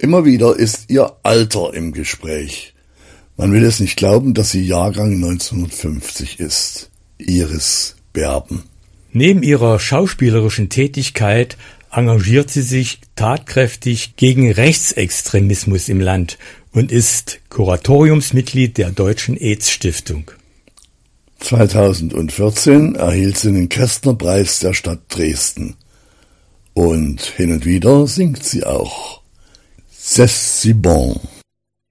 Immer wieder ist ihr Alter im Gespräch. Man will es nicht glauben, dass sie Jahrgang 1950 ist. Iris Berben. Neben ihrer schauspielerischen Tätigkeit engagiert sie sich tatkräftig gegen Rechtsextremismus im Land und ist Kuratoriumsmitglied der Deutschen AIDS-Stiftung. 2014 erhielt sie den Kästner-Preis der Stadt Dresden. Und hin und wieder singt sie auch. C'est si bon.